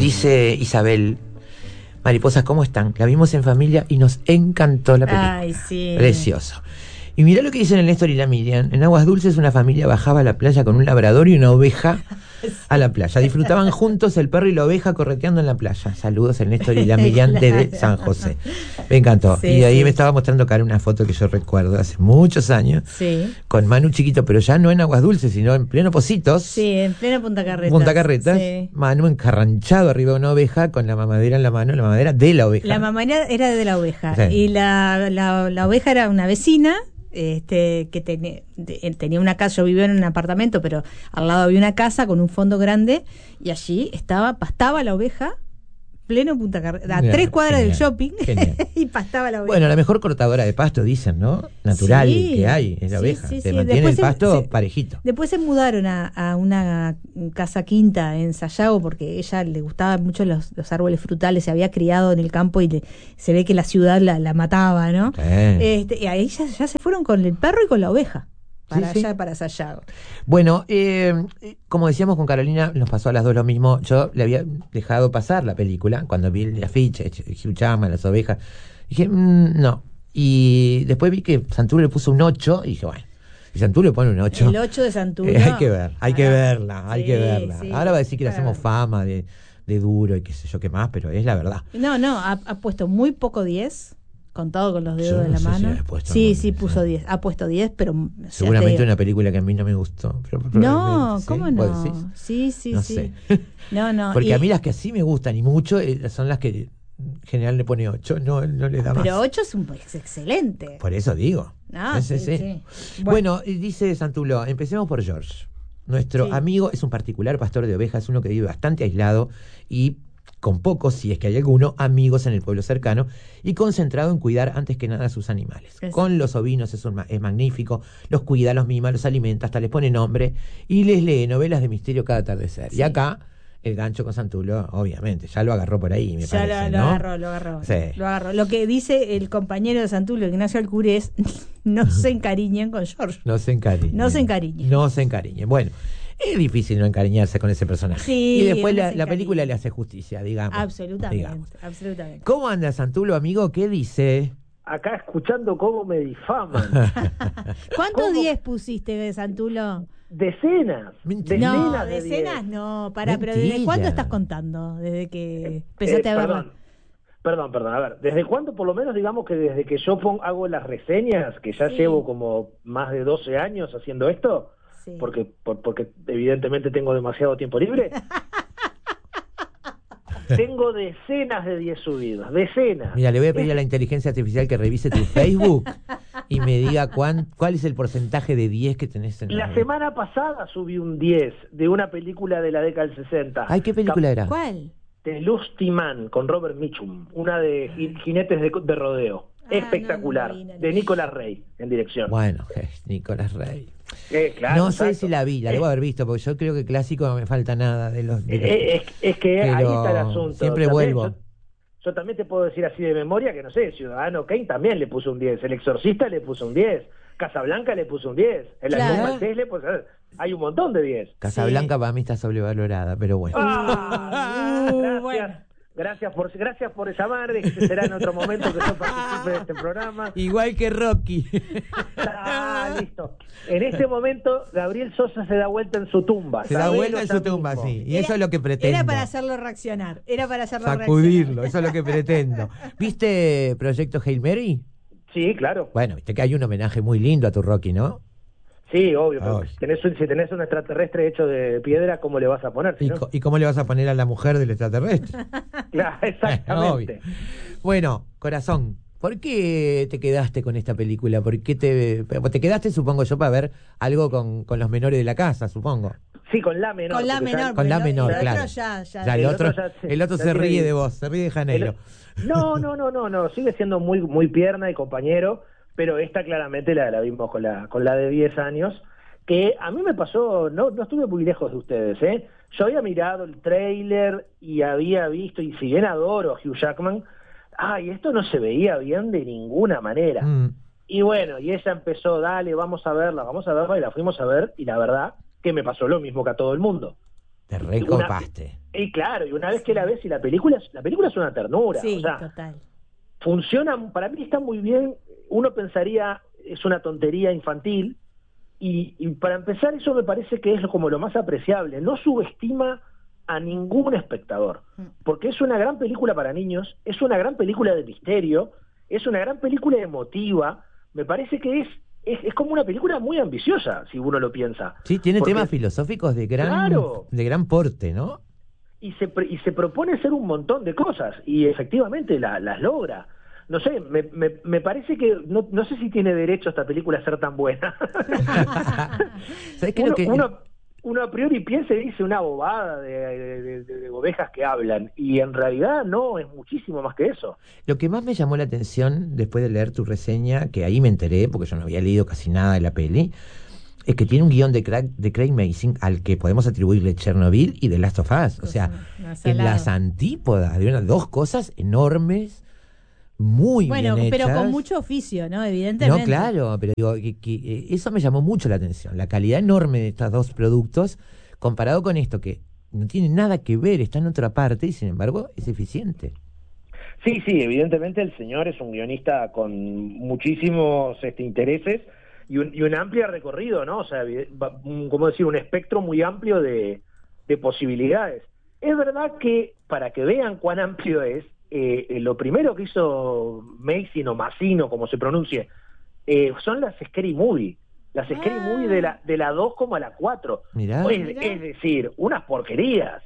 Dice Isabel, mariposas, ¿cómo están? La vimos en familia y nos encantó la película. Ay, sí. Precioso. Y mirá lo que dicen el Néstor y la Miriam. En Aguas Dulces una familia bajaba a la playa con un labrador y una oveja a la playa. Disfrutaban juntos el perro y la oveja correteando en la playa. Saludos el Néstor y la Miriam desde San José. Me encantó. Sí, y ahí sí. me estaba mostrando Karen una foto que yo recuerdo hace muchos años. Sí. Con Manu chiquito, pero ya no en Aguas Dulces, sino en pleno Pocitos. Sí, en plena Punta Carretas. Punta Carretas. Sí. Manu encarranchado arriba de una oveja con la mamadera en la mano, la mamadera de la oveja. La mamadera era de la oveja. Sí. Y la oveja era una vecina. Que tenía una casa, yo vivía en un apartamento, pero al lado había una casa con un fondo grande y allí pastaba la oveja, pleno Punta Carretas, a 3 cuadras del shopping, y pastaba la oveja. Bueno, la mejor cortadora de pasto, dicen, ¿no? Natural Sí, que hay, es la sí, oveja. sí, Te sí. mantiene Después el pasto parejito. Después se mudaron a una casa quinta en Sayago porque ella le gustaban mucho los árboles frutales, se había criado en el campo y se ve que la ciudad la mataba, ¿no? Sí. Y ahí ya se fueron con el perro y con la oveja. Para Sí, allá, sí. para Sayago. Bueno, como decíamos con Carolina, nos pasó a las dos lo mismo. Yo le había dejado pasar la película cuando vi el afiche, Hugh Jackman, las ovejas. Dije, no. Y después vi que Santulio le puso un 8 y dije, bueno, si Santulio le pone un 8. El 8 de Santulio. Hay que verla, hay que verla. Sí. Ahora va a decir que le hacemos fama de duro y qué sé yo qué más, pero es la verdad. No, ha puesto muy poco 10. Contado con los dedos Yo de no la sé mano. si ha puesto Sí, algún- puso 10. Ha puesto 10, pero. Seguramente una película que a mí no me gustó. No, probablemente, ¿cómo ¿sí? ¿Vos no? decís? Sí. No sé. No. Porque a mí las que así me gustan y mucho son las que en general le pone 8, no le da más. Pero 8 es excelente. Por eso digo. No, sí. Bueno, y dice Santulo, empecemos por George. Nuestro amigo es un particular pastor de ovejas, uno que vive bastante aislado y con pocos, si es que hay alguno, amigos en el pueblo cercano y concentrado en cuidar antes que nada a sus animales. Eso. Con los ovinos es magnífico, los cuida, los mima, los alimenta, hasta les pone nombre y les lee novelas de misterio cada atardecer. Sí. Y acá el gancho con Santulo, obviamente, ya lo agarró por ahí, me Ya parece, lo ¿no? agarró. Sí. Lo agarró. Lo que dice el compañero de Santulio, Ignacio Alcure, es no se encariñen con George. No se encariñen. No se encariñen. No se encariñen. Bueno, es difícil no encariñarse con ese personaje. Sí, y después no se la encariñen. película le hace justicia, digamos. Absolutamente. ¿Cómo anda Santulo, amigo? ¿Qué dice? Acá escuchando cómo me difaman. ¿Cuántos ¿Cómo? 10 pusiste de Santulo? Decenas. Mentira. No, Decenas de decenas 10. no. Pero ¿desde Mentira. cuándo estás contando? Desde que empezaste a verla. Perdón. A ver, ¿desde cuándo? Por lo menos digamos que desde que yo hago las reseñas, que ya Sí. llevo como más de 12 años haciendo esto, Sí. porque evidentemente tengo demasiado tiempo libre. Tengo decenas de 10 subidos, decenas. Mira, le voy a pedir a la inteligencia artificial que revise tu Facebook y me diga cuál es el porcentaje de 10 que tenés en La semana pasada subí un 10 de una película de la década del 60. Ay, ¿qué película era? ¿Cuál? The Lusty Man, con Robert Mitchum, una de jinetes de rodeo. Espectacular, no la vi. de Nicolas Rey, en dirección. Bueno, Nicolás Rey. Claro, No sé exacto. si la vi, la debo haber visto, porque yo creo que clásico no me falta nada de los... Es que ahí pero está el asunto. siempre También vuelvo. Yo también te puedo decir así de memoria que, no sé, Ciudadano Kane también le puso un 10, El Exorcista le puso un 10, Casablanca le puso un 10, El Claro. Avión Maltés le puso... Hay un montón de 10. Casablanca para mí está sobrevalorada, pero bueno. Gracias. bueno. Gracias por llamar, este será en otro momento que yo participe de este programa. Igual que Rocky. Listo. En este momento, Gabriel Sosa se da vuelta en su tumba. Se da Sabelo vuelta en ya su tumba, mismo. sí. Y eso es lo que pretendo. Era para hacerlo reaccionar. Sacudirlo, eso es lo que pretendo. ¿Viste Proyecto Hail Mary? Sí, claro. Bueno, viste que hay un homenaje muy lindo a tu Rocky, ¿no? Sí, obvio. Pero Ay. si tenés un extraterrestre hecho de piedra, ¿cómo le vas a poner? Si no? ¿Y cómo le vas a poner a la mujer del extraterrestre? Claro, exactamente. Obvio. Bueno, corazón, ¿por qué te quedaste con esta película? ¿Por qué te quedaste, supongo yo, para ver algo con los menores de la casa, supongo? Sí, con la menor. Con la porque ya- menor. Con la pero menor, el claro. otro ya. Ya, el otro ya el otro ya se tiene- ríe de vos, se ríe de Janeiro. No, sigue siendo muy muy pierna y compañero, pero esta claramente la vimos con la de 10 años, que a mí me pasó, no estuve muy lejos de ustedes, ¿eh? Yo había mirado el tráiler y había visto, y si bien adoro a Hugh Jackman, y esto no se veía bien de ninguna manera. Y bueno, y ella empezó, dale, vamos a verla, y la fuimos a ver, y la verdad que me pasó lo mismo que a todo el mundo. Te recopaste. Y claro, y una vez que la ves, y la película es una ternura. Sí, o sea, total. funciona, para mí está muy bien. Uno pensaría, es una tontería infantil, y para empezar, eso me parece que es como lo más apreciable. No subestima a ningún espectador, porque es una gran película para niños, es una gran película de misterio, es una gran película emotiva. Me parece que es como una película muy ambiciosa, si uno lo piensa. Sí, tiene Porque, temas filosóficos de claro, gran porte, ¿no? y se propone hacer un montón de cosas, y efectivamente las logra. No sé, me parece que, no sé si tiene derecho esta película a ser tan buena. ¿Sabes qué? Uno a priori piensa y dice una bobada de ovejas que hablan, y en realidad no, es muchísimo más que eso. Lo que más me llamó la atención después de leer tu reseña, que ahí me enteré, porque yo no había leído casi nada de la peli, es que tiene un guión de Craig Mazin al que podemos atribuirle Chernobyl y The Last of Us. O sea, en las antípodas de dos cosas enormes, muy bueno, bien hechas. Pero con mucho oficio, ¿no? Evidentemente. No, claro, pero digo, que eso me llamó mucho la atención, la calidad enorme de estos dos productos, comparado con esto, que no tiene nada que ver, está en otra parte, y sin embargo es eficiente. Sí, evidentemente el señor es un guionista con muchísimos intereses y un amplio recorrido, ¿no? O sea, como decir, un espectro muy amplio de posibilidades. Es verdad que, para que vean cuán amplio es, lo primero que hizo Mazin o Massino, como se pronuncie, son las Scary Movie. Las Scary Movie de la 2 como a la 4. Mirá. Es decir, unas porquerías.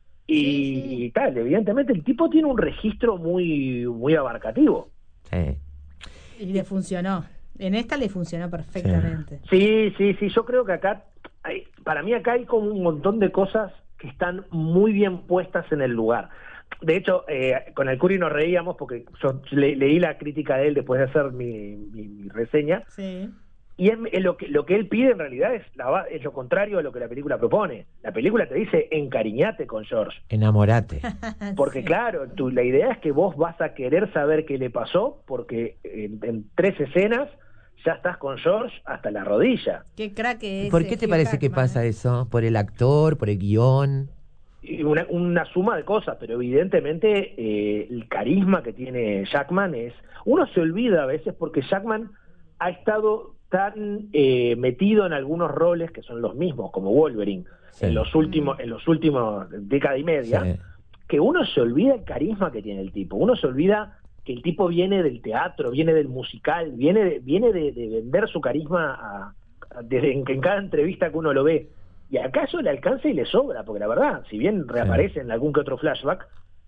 Y tal, evidentemente el tipo tiene un registro muy, muy abarcativo. Sí. Y le funcionó. En esta le funcionó perfectamente. Sí, yo creo que acá, para mí acá hay como un montón de cosas que están muy bien puestas en el lugar. De hecho, con el Curi nos reíamos porque yo leí la crítica de él después de hacer mi reseña. Sí. Y lo que él pide en realidad es lo contrario a lo que la película propone. La película te dice, encariñate con George. Enamorate. Porque claro, la idea es que vos vas a querer saber qué le pasó, porque en 3 escenas ya estás con George hasta la rodilla. Qué crack es. ¿Por qué te parece que pasa eso? ¿Por el actor? ¿Por el guión? Y una suma de cosas, pero evidentemente el carisma que tiene Jackman uno se olvida a veces, porque Jackman ha estado tan metido en algunos roles que son los mismos, como Wolverine, sí, en los últimos década y media, sí, que uno se olvida el carisma que tiene el tipo, uno se olvida que el tipo viene del teatro, viene del musical, viene de vender su carisma en cada entrevista que uno lo ve. Y acá eso le alcanza y le sobra, porque la verdad, si bien reaparece en algún que otro flashback,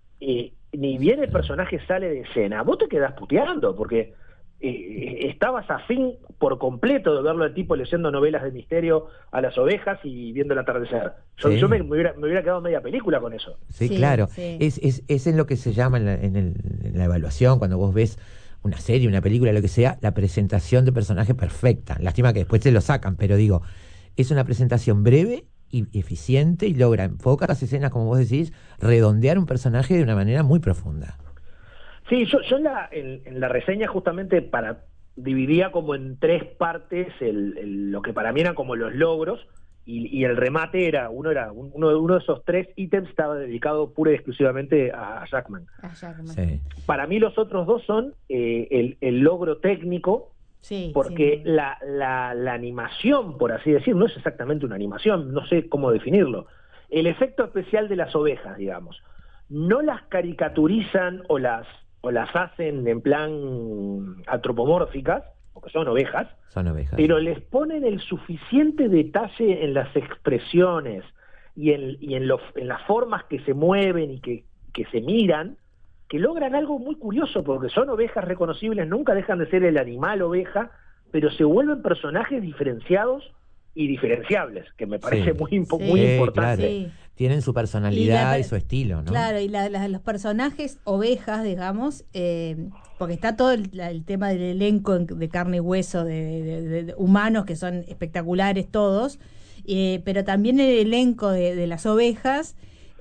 ni bien el personaje sale de escena, vos te quedás puteando, porque estabas afín por completo de verlo al tipo leyendo novelas de misterio a las ovejas y viendo el atardecer. Yo me hubiera quedado media película con eso. Sí, claro. Sí. Es en lo que se llama en la evaluación, cuando vos ves una serie, una película, lo que sea, la presentación de personaje perfecta. Lástima que después se lo sacan, pero digo, es una presentación breve y eficiente, y logra en pocas escenas, como vos decís, redondear un personaje de una manera muy profunda. Sí, yo en la reseña justamente dividía como en 3 partes lo que para mí eran como los logros, y el remate uno de esos 3 ítems estaba dedicado pura y exclusivamente a Jackman. Sí. Para mí los otros 2 son el logro técnico, porque la animación, por así decir, no es exactamente una animación, no sé cómo definirlo. El efecto especial de las ovejas, digamos, no las caricaturizan o las hacen en plan antropomórficas, porque son ovejas, pero les ponen el suficiente detalle en las expresiones y en las formas que se mueven y que se miran, que logran algo muy curioso, porque son ovejas reconocibles, nunca dejan de ser el animal oveja, pero se vuelven personajes diferenciados y diferenciables, que me parece muy importante. Claro. Sí. Tienen su personalidad y su estilo, ¿no? Claro, y los personajes ovejas, digamos, porque está todo el tema del elenco de carne y hueso, de humanos que son espectaculares todos, pero también el elenco de las ovejas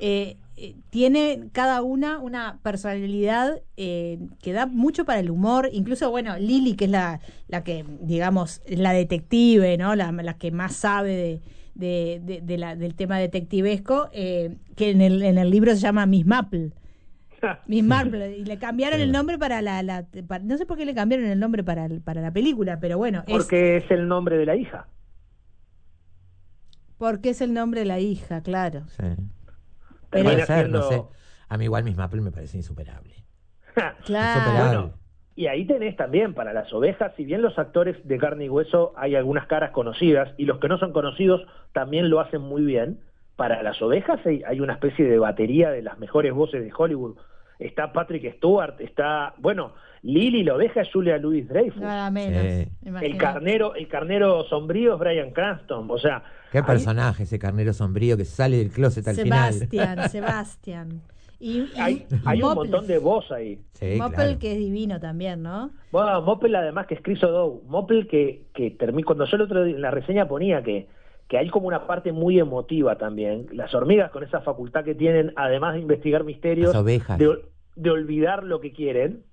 tiene cada una personalidad que da mucho para el humor. Incluso, bueno, Lily, que es la que, digamos, la detective, ¿no? La que más sabe del tema detectivesco, que en el libro se llama Miss Marple. Miss Marple, y le cambiaron el nombre no sé por qué le cambiaron el nombre para la película, pero bueno. Porque es el nombre de la hija. Porque es el nombre de la hija, claro. Sí. Pero Puede ser, no sé. A mí igual Miss Marple me parece insuperable. Claro. Insuperable. Bueno, y ahí tenés también para las ovejas, si bien los actores de carne y hueso hay algunas caras conocidas, y los que no son conocidos también lo hacen muy bien, para las ovejas hay una especie de batería de las mejores voces de Hollywood. Está Patrick Stewart, está, bueno, Lily la oveja es Julia Louis-Dreyfus. Nada menos. El carnero sombrío es Bryan Cranston, o sea... Qué personaje ese carnero sombrío que sale del closet al Sebastián. Y hay un montón de voz ahí. Sí, Mopel, claro. que es divino también, ¿no? Bueno, Mopel además que es Chris O'Dowd. Mopel que cuando yo el otro día en la reseña ponía que hay como una parte muy emotiva también. Las hormigas con esa facultad que tienen, además de investigar misterios, las ovejas, de olvidar lo que quieren,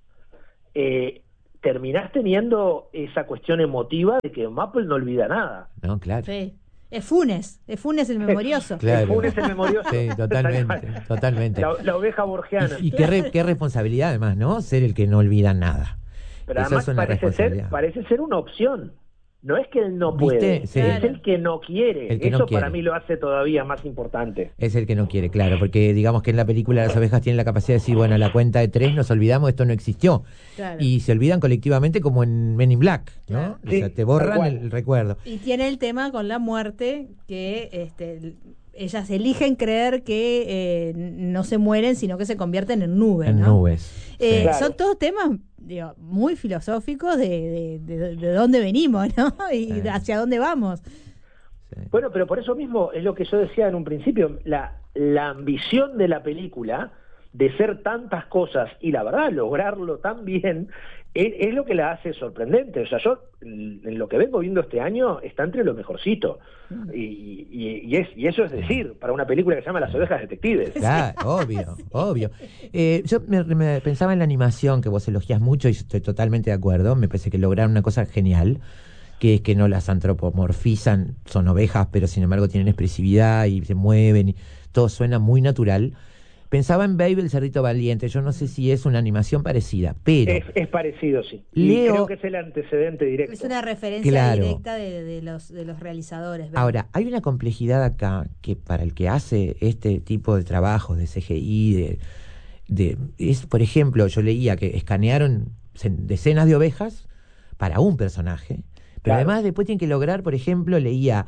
terminás teniendo esa cuestión emotiva de que Mopel no olvida nada. No, claro. Sí. Es Funes el memorioso. Claro. Funes el memorioso. Sí, totalmente. La oveja borgiana. Y qué responsabilidad además, ¿no? Ser el que no olvida nada. Pero Eso además es una responsabilidad. parece ser una opción. No es que él no puede, Sí. es el que no quiere. El que Eso no quiere. para mí lo hace todavía más importante. Es el que no quiere, claro, porque digamos que en la película las ovejas tienen la capacidad de decir, bueno, a la cuenta de 3 nos olvidamos, esto no existió. Claro. Y se olvidan colectivamente como en Men in Black, ¿no? Claro. O sea, Sí, te borran tal cual. el recuerdo. Y tiene el tema con la muerte, que ellas eligen creer que no se mueren, sino que se convierten en nubes. En ¿no? nubes. Sí. Claro. Son todos temas muy filosóficos de dónde venimos, ¿no? Y Sí. hacia dónde vamos. Sí. Bueno, pero por eso mismo es lo que yo decía en un principio, la ambición de la película de ser tantas cosas y la verdad lograrlo tan bien es lo que la hace sorprendente. O sea, yo en lo que vengo viendo este año está entre lo mejorcito y eso es decir para una película que se llama Las ovejas detectives. Claro, obvio. Yo me pensaba en la animación, que vos elogias mucho y estoy totalmente de acuerdo. Me parece que lograron una cosa genial, que es que no las antropomorfizan, son ovejas, pero sin embargo tienen expresividad y se mueven y todo suena muy natural. Pensaba en Babe el cerdito valiente, yo no sé si es una animación parecida, pero... Es parecido, sí. Y creo que es el antecedente directo. Es una referencia Claro. directa de los realizadores. ¿verdad? Ahora, hay una complejidad acá que para el que hace este tipo de trabajos de CGI, es, por ejemplo, yo leía que escanearon decenas de ovejas para un personaje, pero Claro. además después tienen que lograr, por ejemplo, leía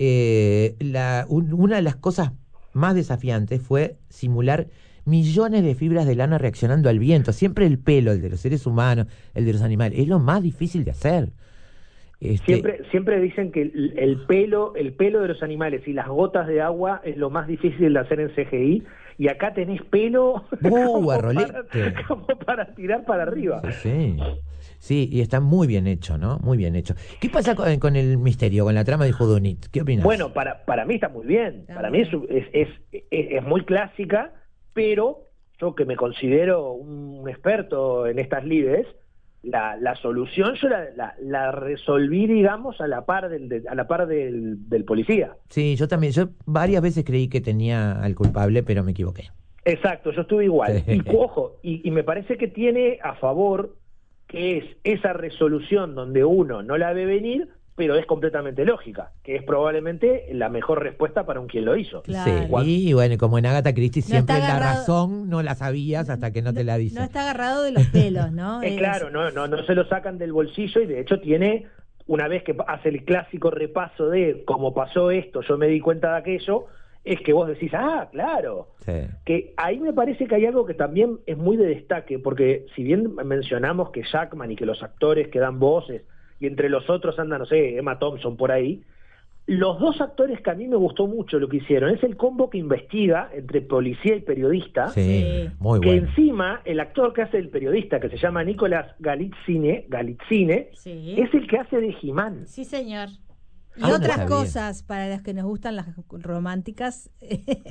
una de las cosas más desafiantes fue simular millones de fibras de lana reaccionando al viento. Siempre el pelo, el de los seres humanos, el de los animales, es lo más difícil de hacer. Siempre dicen que el pelo de los animales y las gotas de agua es lo más difícil de hacer en CGI, y acá tenés pelo como para tirar para arriba. Sí, y está muy bien hecho, ¿no? Muy bien hecho. ¿Qué pasa con el misterio, con la trama de Whodunit? ¿Qué opinas? Bueno, para mí está muy bien. Para mí es muy clásica, pero yo que me considero un experto en estas lides, la solución yo la resolví, digamos, a la par del policía. Sí, yo también. Yo varias veces creí que tenía al culpable, pero me equivoqué. Exacto, yo estuve igual. Sí. Y ojo, y me parece que tiene a favor que es esa resolución donde uno no la ve venir, pero es completamente lógica, que es probablemente la mejor respuesta para un quien lo hizo. Claro. Sí, y bueno, como en Agatha Christie, No siempre está la agarrado- razón no la sabías hasta que no te la dicen. No está agarrado de los pelos, ¿no? Claro, no se lo sacan del bolsillo, y de hecho tiene, una vez que hace el clásico repaso de cómo pasó esto, yo me di cuenta de aquello, es que vos decís, claro. Sí. Que ahí me parece que hay algo que también es muy de destaque, porque si bien mencionamos que Jackman y que los actores que dan voces, y entre los otros anda, no sé, Emma Thompson por ahí, los dos actores que a mí me gustó mucho lo que hicieron, es el combo que investiga entre policía y periodista, Sí, muy que bueno. encima el actor que hace el periodista, que se llama Nicolás Galitzine, Sí. es el que hace de He-Man. Sí, señor. Y No otras sabía. cosas para las que nos gustan las románticas.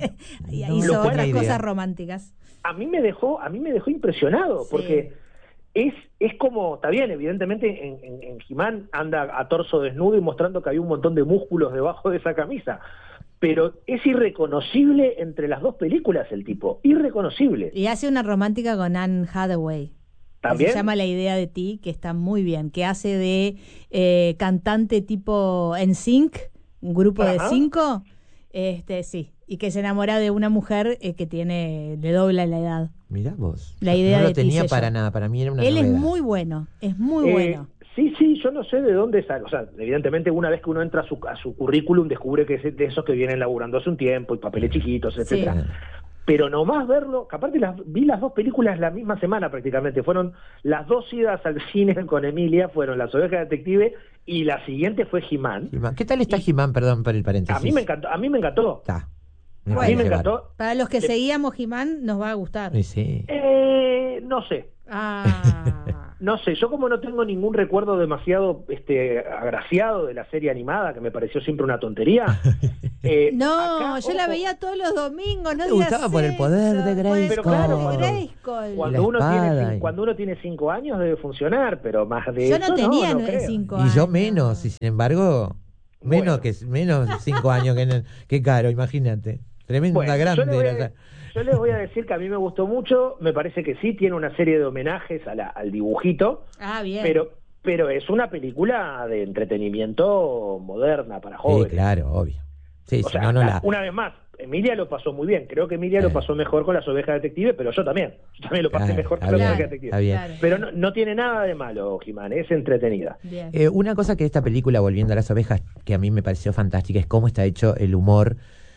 No, Hizo lo cual otras idea. cosas románticas. A mí me dejó impresionado, Sí. porque es como, está bien, evidentemente en He-Man anda a torso desnudo y mostrando que hay un montón de músculos debajo de esa camisa, pero es irreconocible entre las dos películas el tipo, irreconocible. Y hace una romántica con Anne Hathaway. ¿También? Se llama La idea de ti, que está muy bien, que hace de cantante tipo NSYNC, un grupo de 5, sí, y que se enamora de una mujer que le dobla la edad. Mirá vos. La idea no lo de ti, tenía sé para yo. nada, para mí era una Él novedad. es muy bueno, bueno. Sí, yo no sé de dónde sale, o sea, evidentemente una vez que uno entra a su currículum descubre que es de esos que vienen laburando hace un tiempo y papeles chiquitos, etcétera. Sí. Pero nomás verlo, que aparte vi las dos películas la misma semana prácticamente, fueron las dos idas al cine con Emilia, fueron Las Ovejas Detective y la siguiente fue He-Man. He-Man. ¿Qué tal está He-Man? Perdón por el paréntesis. A mí me encantó. Está. A mí me encantó. Para los que seguíamos He-Man nos va a gustar. Sí. No sé. Ah. No sé, yo como no tengo ningún recuerdo demasiado agraciado de la serie animada, que me pareció siempre una tontería. No, yo la ojo, veía todos los domingos, no ¿Te digas gustaba por el poder eso, de por el Pero Grayskull? poder claro, de Grayskull. cuando uno tiene 5 años debe funcionar, pero más de Yo eso no tenía no creo. 5 Y años. yo menos, y sin embargo, menos Bueno. 5 años que Caro, imagínate. Tremenda Bueno, grande. yo les voy a decir que a mí me gustó mucho, me parece que sí, tiene una serie de homenajes al dibujito, Ah, bien. pero es una película de entretenimiento moderna para Sí, jóvenes. claro, obvio. Sí, O si sea, no, no la... una vez más, Emilia lo pasó muy bien, creo que Emilia lo pasó mejor con Las Ovejas Detective, pero yo también lo pasé Claro, mejor con está Las bien, Ovejas Detective. está bien. Claro. Pero no tiene nada de malo, He-Man, es entretenida. Bien. Una cosa que esta película, volviendo a las ovejas, que a mí me pareció fantástica, es cómo está hecho el humor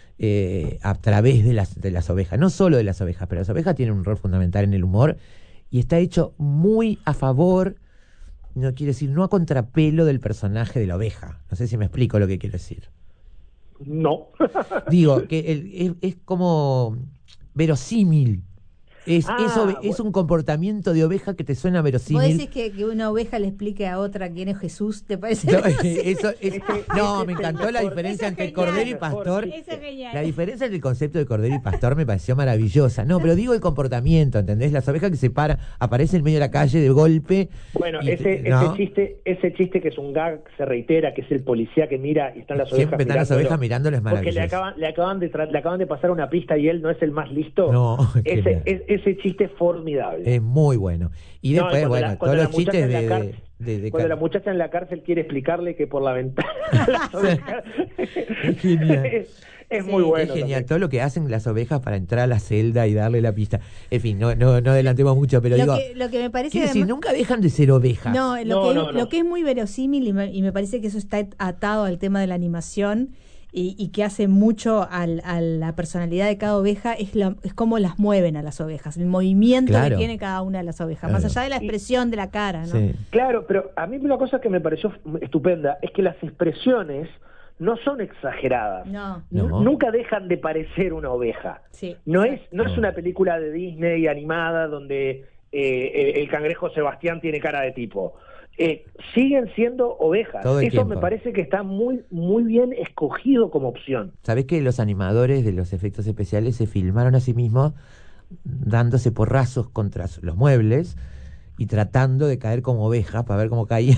a través de las ovejas. No solo de las ovejas, pero las ovejas tienen un rol fundamental en el humor y está hecho muy a favor, no quiero decir, no a contrapelo del personaje de la oveja. No sé si me explico lo que quiero decir. No. Digo, que es como verosímil. Es Bueno. un comportamiento de oveja que te suena ¿Vos verosímil. decís que una oveja le explique a otra quién es Jesús? ¿Te parece? No, Ese me es encantó el la mejor- diferencia eso es entre genial. cordero y Mejor pastor. chiste. Eso es genial. La diferencia entre el concepto de cordero y pastor me pareció maravillosa. No, pero digo el comportamiento, ¿entendés? Las ovejas que se paran, aparecen en medio de la calle de golpe. Bueno, y ese chiste que es un gag, se reitera, que es el policía que mira y están las ovejas Siempre están las ovejas mirándolo, es porque maravilloso. le acaban de pasar una pista y él no es el más listo. No, genial. ese chiste es formidable. Es muy bueno. Y No, después, y bueno, cuando todos los muchacha chistes en la de cárcel- cuando la muchacha en la cárcel quiere explicarle que por la ventana las ovejas- Es genial. es Sí, muy bueno. Es genial también. todo lo que hacen las ovejas para entrar a la celda y darle la pista. En fin, no adelantemos mucho, pero digo, lo que me parece quiero decir, además- nunca dejan de ser ovejas. No, No. lo que es muy verosímil y me parece que eso está atado al tema de la animación y que hace mucho a la personalidad de cada oveja es cómo las mueven a las ovejas, el movimiento Claro. que tiene cada una de las ovejas, Claro. más allá de la expresión de la cara, ¿no? Sí. Claro, pero a mí una cosa que me pareció estupenda es que las expresiones no son exageradas. No. No. Nunca dejan de parecer una oveja. Sí, No exacto. es una película de Disney animada donde el cangrejo Sebastián tiene cara de tipo. Siguen siendo ovejas. Todo el Eso tiempo. me parece que está muy muy bien escogido como opción. ¿Sabés que los animadores de los efectos especiales se filmaron a sí mismos dándose porrazos contra los muebles y tratando de caer como ovejas para ver cómo caían?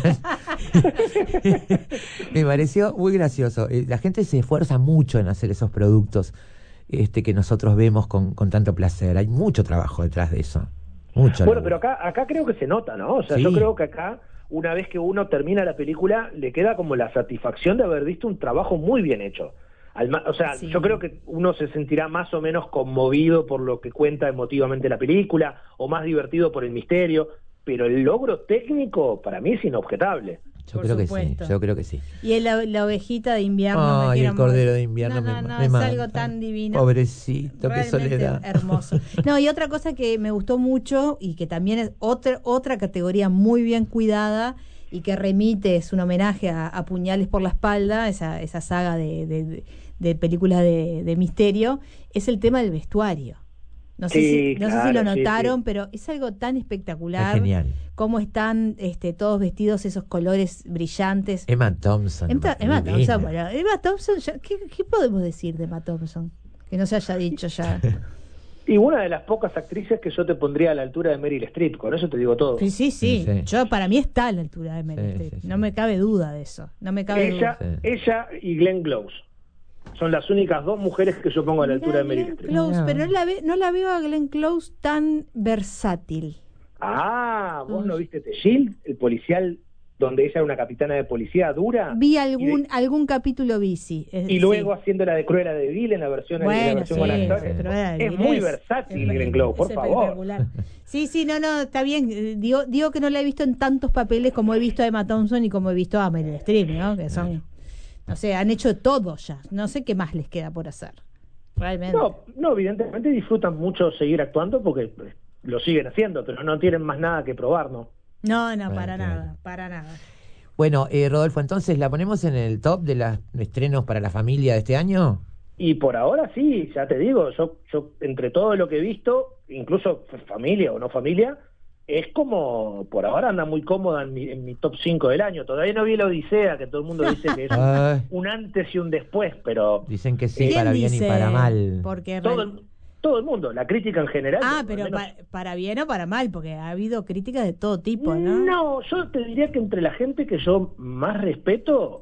Me pareció muy gracioso. La gente se esfuerza mucho en hacer esos productos que nosotros vemos con tanto placer. Hay mucho trabajo detrás de eso. Mucho. Bueno, laburo. pero acá creo que se nota, ¿no? O sea, Sí. yo creo que acá, una vez que uno termina la película, le queda como la satisfacción de haber visto un trabajo muy bien hecho. O sea, Sí. yo creo que uno se sentirá más o menos conmovido por lo que cuenta emotivamente la película, o más divertido por el misterio, pero el logro técnico para mí es inobjetable. Yo Por creo supuesto. que sí. Y la ovejita de invierno. me Ay, quiero el cordero morir. de invierno no, me es mata. algo tan divino. Pobrecito, qué Realmente soledad. hermoso. No, y otra cosa que me gustó mucho y que también es otra categoría muy bien cuidada y que remite, es un homenaje a Puñales por la espalda, esa saga de películas de misterio, es el tema del vestuario. No sé Sí, si lo claro, sí, notaron, sí. pero es algo tan espectacular. Es genial. Cómo están todos vestidos, esos colores brillantes. Emma Thompson. Emma divina. Thompson, bueno, Emma Thompson, ¿qué podemos decir de Emma Thompson? Que no se haya dicho ya. Y una de las pocas actrices que yo te pondría a la altura de Meryl Streep, con eso te digo todo. Sí, sí, sí. Sí. Yo, para mí está a la altura de Meryl Streep. Sí, sí, No sí. me cabe duda de eso. No me cabe duda. Sí. Ella y Glenn Close son las únicas dos mujeres que yo pongo a la Mirá, altura de Meryl Glenn Streep. Close, Mirá. pero no la veo a Glenn Close tan versátil. Ah, ¿vos no viste The Shield, el policial donde ella era una capitana de policía dura? Vi Y de- algún capítulo, sí. Y luego haciendo la de Cruella de Vil en la versión, en la Bueno, versión sí, con actores. pero Es muy versátil Glenn Close, por favor. espectacular. Sí, sí, no, está bien. Digo que no la he visto en tantos papeles como he visto a Emma Thompson y como he visto a Meryl Streep, ¿no? Que son, no sé, han hecho todo ya. No sé qué más les queda por hacer. Realmente. No, evidentemente disfrutan mucho seguir actuando porque lo siguen haciendo, pero no tienen más nada que probar, ¿no? No, Bueno, para claro. nada, para nada. Bueno, Rodolfo, entonces, ¿la ponemos en el top de los estrenos para la familia de este año? Y por ahora sí, ya te digo, yo entre todo lo que he visto, incluso familia o no familia, es como, por ahora anda muy cómoda en mi top 5 del año. Todavía no vi la Odisea, que todo el mundo dice que es Ay, un antes y un después, pero dicen que sí, ¿Quién para bien y dice? para mal. Porque todo el mundo, la crítica en general. Ah, al pero menos- para bien o para mal, porque ha habido críticas de todo tipo, ¿no? No, yo te diría que entre la gente que yo más respeto,